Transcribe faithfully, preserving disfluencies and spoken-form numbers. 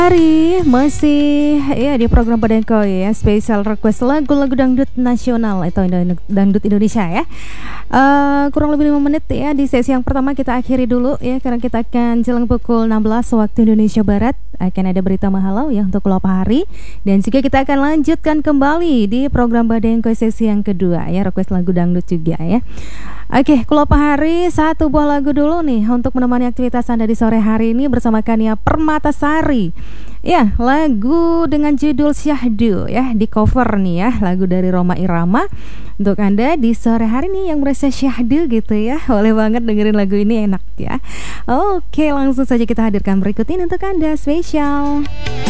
Hari masih ya di program Badengko ya, spesial request lagu-lagu dangdut nasional atau dangdut Indonesia ya. Uh, kurang lebih lima menit ya di sesi yang pertama kita akhiri dulu ya, karena kita akan jelang pukul enam belas waktu Indonesia Barat akan ada berita mahalau ya untuk Kelapa Hari, dan juga kita akan lanjutkan kembali di program Badengko sesi yang kedua ya, request lagu dangdut juga ya. Oke, Kelapa Hari satu buah lagu dulu nih untuk menemani aktivitas Anda di sore hari ini bersama Kania Permatasari. Ya, lagu dengan judul Syahdu ya, di cover nih ya, lagu dari Rhoma Irama untuk Anda di sore hari ini yang merasa syahdu gitu ya. Boleh banget dengerin lagu ini, enak ya. Oke, langsung saja kita hadirkan berikut ini untuk Anda spesial.